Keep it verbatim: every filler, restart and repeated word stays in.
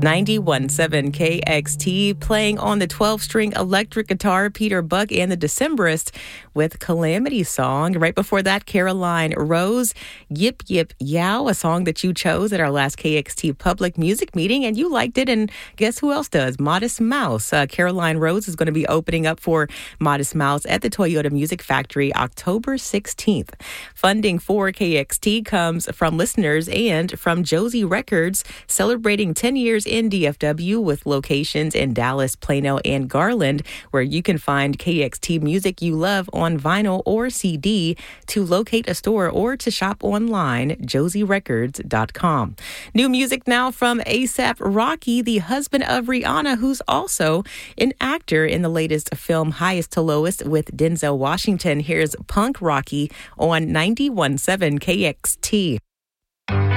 ninety-one point seven K X T, playing on the twelve-string electric guitar, Peter Buck and the Decemberists with Calamity Song. Right before that, Caroline Rose, Yip Yip Yow, a song that you chose at our last K X T public music meeting, and you liked it, and guess who else does? Modest Mouse. Uh, Caroline Rose is going to be opening up for Modest Mouse at the Toyota Music Factory October sixteenth. Funding for K X T comes from listeners and from Josie Records, celebrating ten years in D F W with locations in Dallas, Plano, and Garland, where you can find K X T music you love on vinyl or C D. To locate a store or to shop online, josie records dot com. New music now from A$AP Rocky, the husband of Rihanna, who's also an actor in the latest film Highest to Lowest with Denzel Washington. Here's Punk Rocky on ninety-one point seven K X T.